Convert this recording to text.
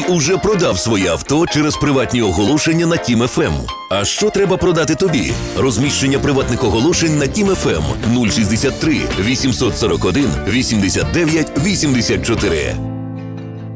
уже продав своє авто через приватні оголошення на Тім ФМ. А що треба продати тобі? Розміщення приватних оголошень на Тім ФМ 063 841 89 84.